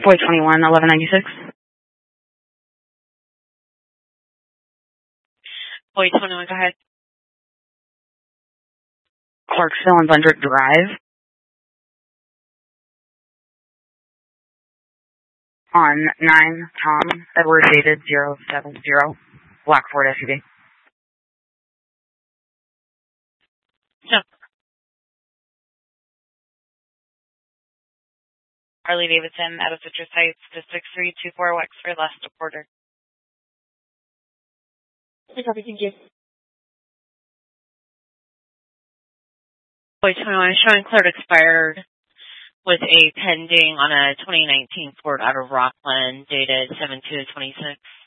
Boy 21, 1196. Boy 21, go ahead. Clarksville and Bundrick Drive. On 9 Tom, Edward dated 070, black Ford SUV. No. Harley Davidson out of Citrus Heights to 6324 Wexford, last reporter. No copy, thank you. Boy 21 showing cleared expired with a pending on a 2019 Ford out of Rockland dated 7/2/26.